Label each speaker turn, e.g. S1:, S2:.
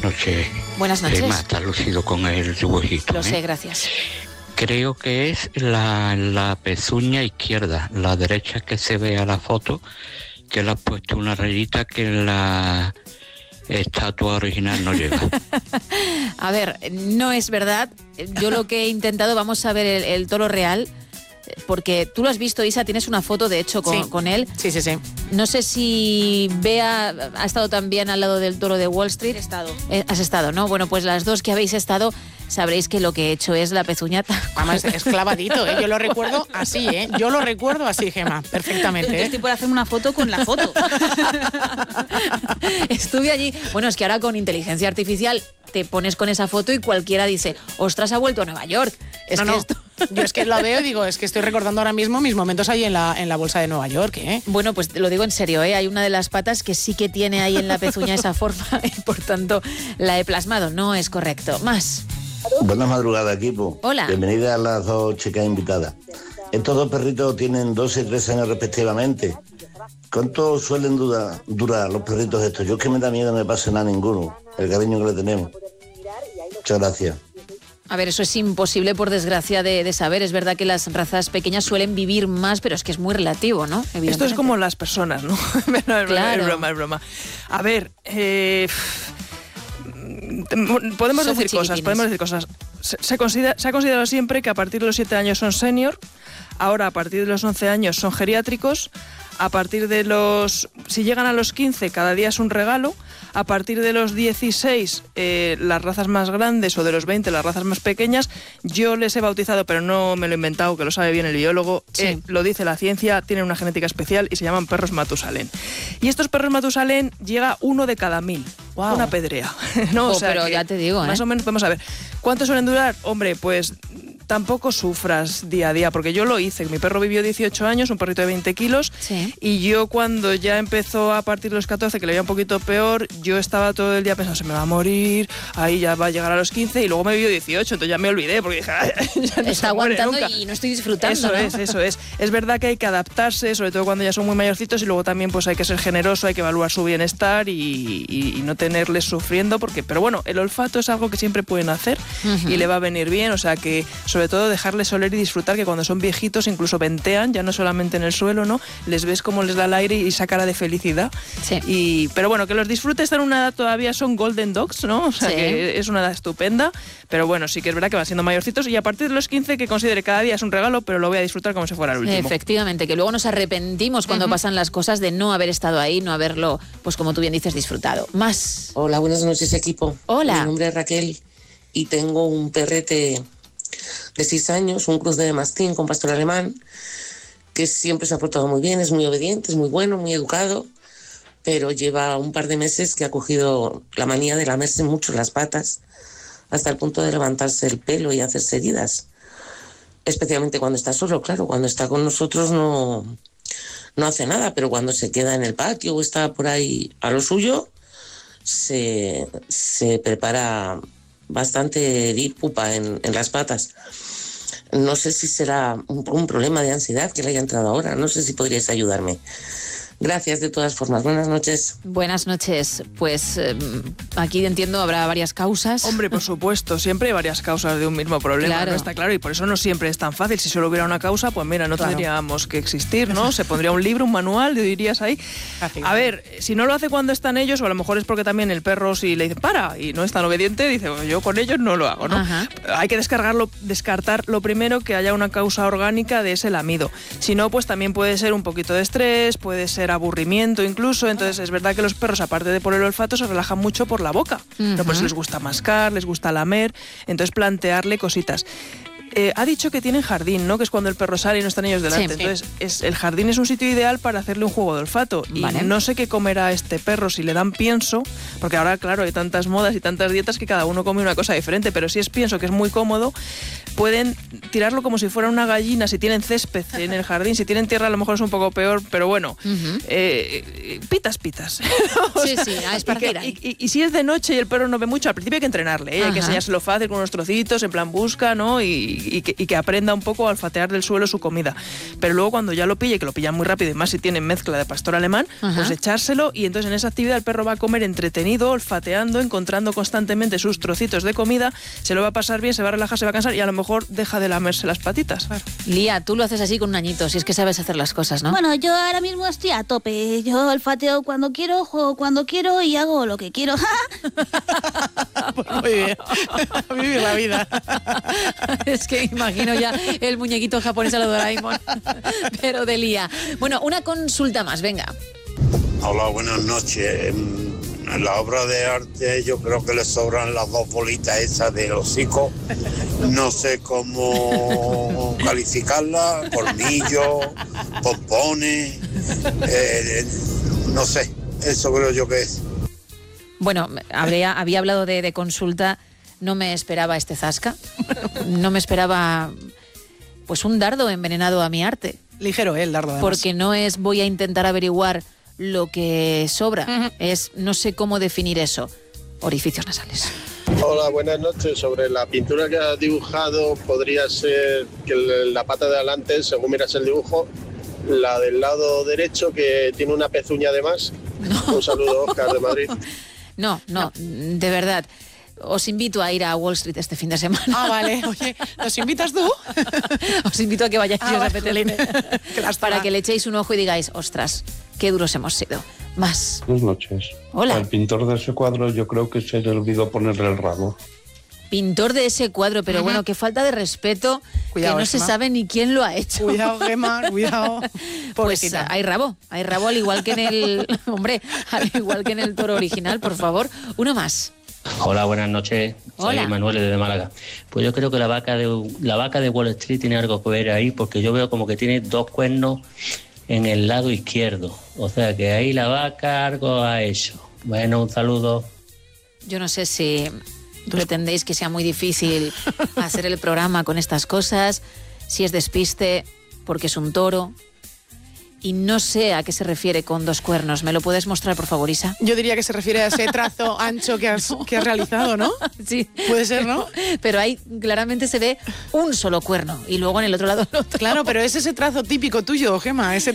S1: noches.
S2: Buenas noches.
S1: Está lucido con el dibujito.
S2: Lo sé, gracias.
S1: Creo que es la pezuña izquierda, la derecha que se ve a la foto, que le ha puesto una rayita que la estatua original no llega.
S2: A ver, no es verdad. Yo lo que he intentado, vamos a ver el toro real, porque tú lo has visto, Isa, tienes una foto de hecho con él.
S3: Sí.
S2: No sé si Bea ha estado también al lado del toro de Wall Street.
S3: He estado.
S2: Has estado, ¿no? Bueno, pues las dos que habéis estado sabréis que lo que he hecho es la pezuñata.
S3: Además, es clavadito, ¿eh? Yo lo recuerdo así, ¿eh? Yo lo recuerdo así, Gemma, perfectamente.
S4: Estoy por hacerme una foto con la foto.
S2: Estuve allí. Bueno, es que ahora con inteligencia artificial te pones con esa foto y cualquiera dice, ostras, ha vuelto a Nueva York.
S3: Yo es que lo veo y digo, es que estoy recordando ahora mismo mis momentos ahí en la bolsa de Nueva York, ¿eh?
S2: Bueno, pues lo digo en serio, ¿eh? Hay una de las patas que sí que tiene ahí en la pezuña esa forma y por tanto la he plasmado. No es correcto. Más.
S5: Buenas madrugadas, equipo.
S2: Hola.
S5: Bienvenida a las dos chicas invitadas. Estos dos perritos tienen 12 y 13 años respectivamente. ¿Cuánto suelen durar los perritos estos? Yo es que me da miedo, no me pase nada ninguno. El cariño que le tenemos. Muchas gracias.
S2: A ver, eso es imposible por desgracia de saber. Es verdad que las razas pequeñas suelen vivir más, pero es que es muy relativo, ¿no?
S6: Esto es como las personas, ¿no?
S2: Claro.
S6: Es broma. A ver, podemos decir cosas. Se ha considerado siempre que a partir de los 7 años son senior, ahora a partir de los 11 años son geriátricos, a partir de si llegan a los 15 cada día es un regalo, a partir de los 16 las razas más grandes o de los 20 las razas más pequeñas, yo les he bautizado, pero no me lo he inventado, que lo sabe bien el biólogo, lo dice la ciencia, tienen una genética especial y se llaman perros Matusalén. Y estos perros Matusalén llega uno de cada 1000. Wow. Una pedrea. ¿No?
S2: O sea, pero ya te digo,
S6: más o menos, vamos a ver. ¿Cuánto suelen durar? Hombre, pues tampoco sufras día a día, porque yo lo hice. Mi perro vivió 18 años, un perrito de 20 kilos, y yo cuando ya empezó a partir de los 14, que le veía un poquito peor, yo estaba todo el día pensando, se me va a morir, ahí ya va a llegar a los 15, y luego me vivió 18, entonces ya me olvidé, porque dije, ya no
S2: está aguantando y no estoy disfrutando.
S6: Eso es. Es verdad que hay que adaptarse, sobre todo cuando ya son muy mayorcitos, y luego también pues hay que ser generoso, hay que evaluar su bienestar y no tenerles sufriendo, pero bueno, el olfato es algo que siempre pueden hacer y le va a venir bien, o sea que sobre todo dejarles oler y disfrutar, que cuando son viejitos incluso ventean, ya no solamente en el suelo, ¿no? Les ves cómo les da el aire y esa cara de felicidad. Sí. Pero bueno, que los disfrutes, están en una edad todavía, son golden dogs, ¿no? O sea que es una edad estupenda, pero bueno, sí que es verdad que van siendo mayorcitos y a partir de los 15 que considere cada día es un regalo, pero lo voy a disfrutar como si fuera el último.
S2: Efectivamente, que luego nos arrepentimos cuando pasan las cosas de no haber estado ahí, no haberlo, pues como tú bien dices, disfrutado. Más.
S7: Hola, buenas noches, equipo.
S2: Hola.
S7: Mi nombre es Raquel y tengo un perrete de 6 años, un cruce de mastín con pastor alemán, que siempre se ha portado muy bien, es muy obediente, es muy bueno, muy educado, pero lleva un par de meses que ha cogido la manía de lamerse mucho las patas, hasta el punto de levantarse el pelo y hacerse heridas. Especialmente cuando está solo, claro, cuando está con nosotros no hace nada, pero cuando se queda en el patio o está por ahí a lo suyo, se prepara bastante herir pupa en las patas. No sé si será un problema de ansiedad que le haya entrado ahora, no sé si podríais ayudarme. Gracias de todas formas. Buenas noches.
S2: Buenas noches. Pues aquí entiendo habrá varias causas.
S6: Hombre, por supuesto, siempre hay varias causas de un mismo problema,
S2: claro.
S6: ¿no? Está claro, y por eso no siempre es tan fácil. Si solo hubiera una causa, pues mira, no tendríamos que existir, ¿no? Se pondría un libro, un manual, dirías ahí. A ver, si no lo hace cuando están ellos, o a lo mejor es porque también el perro, si le dice para y no es tan obediente, dice, pues yo con ellos no lo hago, ¿no? Hay que descartar lo primero, que haya una causa orgánica de ese lamido. Si no, pues también puede ser un poquito de estrés, puede ser aburrimiento incluso. Entonces es verdad que los perros, aparte de por el olfato, se relajan mucho por la boca. No, pues les gusta mascar, les gusta lamer, entonces plantearle cositas. Ha dicho que tienen jardín, ¿no? Que es cuando el perro sale y no están ellos delante. Sí. Entonces, el jardín es un sitio ideal para hacerle un juego de olfato. Y no sé qué comerá este perro, si le dan pienso, porque ahora, claro, hay tantas modas y tantas dietas que cada uno come una cosa diferente, pero si es pienso, que es muy cómodo, pueden tirarlo como si fuera una gallina, si tienen césped en el jardín. Si tienen tierra a lo mejor es un poco peor, pero bueno, pitas.
S2: Sí, a esparcir ahí.
S6: Y si es de noche y el perro no ve mucho, al principio hay que entrenarle, hay que enseñárselo fácil con unos trocitos, en plan busca, ¿no? Y y que aprenda un poco a olfatear del suelo su comida. Pero luego cuando ya lo pille, que lo pillan muy rápido y más si tienen mezcla de pastor alemán, pues echárselo y entonces en esa actividad el perro va a comer entretenido, olfateando, encontrando constantemente sus trocitos de comida, se lo va a pasar bien, se va a relajar, se va a cansar y a lo mejor deja de lamerse las patitas. Claro.
S2: Lía, tú lo haces así con un añito, si es que sabes hacer las cosas, ¿no?
S4: Bueno, yo ahora mismo estoy a tope. Yo olfateo cuando quiero, juego cuando quiero y hago lo que quiero.
S3: Pues muy bien. Vivir la vida.
S2: Es que imagino ya el muñequito japonés a lo Doraemon, pero de Lía. Bueno, una consulta más, venga.
S8: Hola, buenas noches. En la obra de arte yo creo que le sobran las dos bolitas esas del hocico. No sé cómo calificarlas, colmillos, pompones, no sé, eso creo yo que es.
S2: Bueno, había hablado de consulta, no me esperaba este zasca, no me esperaba pues un dardo envenenado a mi arte.
S3: Ligero, el dardo además.
S2: Porque no es voy a intentar averiguar lo que sobra, es no sé cómo definir eso, orificios nasales.
S9: Hola, buenas noches. Sobre la pintura que has dibujado, podría ser que la pata de adelante, según miras el dibujo, la del lado derecho que tiene una pezuña de más. No. Un saludo, Oscar de Madrid.
S2: No, de verdad. Os invito a ir a Wall Street este fin de semana.
S3: Ah, vale. Oye, ¿nos invitas tú?
S2: Os invito a que vayáis si os apetece. Para que le echéis un ojo y digáis, ostras, qué duros hemos sido. Más.
S10: Buenas noches.
S2: Hola.
S10: Al pintor de ese cuadro yo creo que se le olvidó ponerle el rabo.
S2: Pintor de ese cuadro, pero bueno, qué falta de respeto, cuidado, que no se sabe ni quién lo ha hecho.
S3: Cuidado, Gemma, cuidado.
S2: Pues hay rabo al igual que en el... Hombre, al igual que en el toro original, por favor. Uno más.
S11: Hola, buenas noches. Soy Manuel desde Málaga. Pues yo creo que la vaca de Wall Street tiene algo que ver ahí, porque yo veo como que tiene dos cuernos en el lado izquierdo. O sea que ahí la vaca algo ha hecho. Bueno, un saludo.
S2: Yo no sé si pretendéis que sea muy difícil hacer el programa con estas cosas, si es despiste, porque es un toro. Y no sé a qué se refiere con dos cuernos. ¿Me lo puedes mostrar, por favor, Isa?
S3: Yo diría que se refiere a ese trazo ancho que has realizado, ¿no?
S2: Sí.
S3: Puede ser, ¿no?
S2: Pero ahí claramente se ve un solo cuerno y luego en el otro lado el otro.
S3: Claro, pero es ese trazo típico tuyo, Gemma, ese